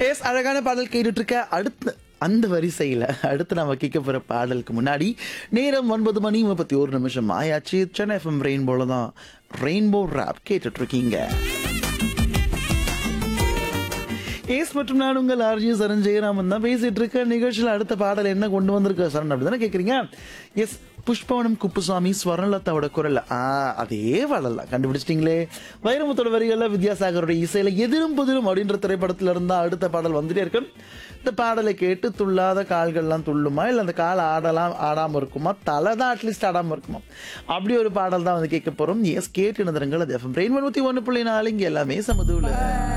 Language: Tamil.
எஸ் அழகான பாடல் கேட்டுட்டு இருக்க. அடுத்து அந்த வரிசையில் அடுத்து நம்ம கேட்க போகிற பாடலுக்கு முன்னாடி நேரம் 9:31 ஆயாச்சு. சென்னை எஃப்எம் ரெயின்போல தான் ரெயின்போ ராப் கேட்டுட்டு இருக்கீங்க. ஏஸ் மற்றும் நான் உங்கள் ஆர்ஜி சரண் ஜெயராமன் தான் பேசிட்டு இருக்க. நிகழ்ச்சியில் அடுத்த பாடல் என்ன கொண்டு வந்திருக்க சரண் அப்படி தானே கேட்குறீங்க? எஸ், புஷ்பவனம் குப்புசாமி ஸ்வர்ணலதாவோட குரல். அதே பாடல் தான் கண்டுபிடிச்சிட்டிங்களே. வைரமுத்தோட வரிகளில் வித்யாசாகருடைய இசையில் எதிரும் புதிரும் அப்படின்ற திரைப்படத்தில் இருந்தால் அடுத்த பாடல் வந்துட்டே இருக்கு. இந்த பாடலை கேட்டு துள்ளாத கால்கள்லாம் துள்ளுமா, இல்லை அந்த கால் ஆடாமல் இருக்குமா, தலை தான் அட்லீஸ்ட் ஆடாமல் இருக்குமா, அப்படி ஒரு பாடல் தான் வந்து கேட்க போகிறோம். எஸ், கேட்டு நிறுங்கள். அது எஃப்எம் ரெயின் 101.4 இங்கே எல்லாமே சமதுல.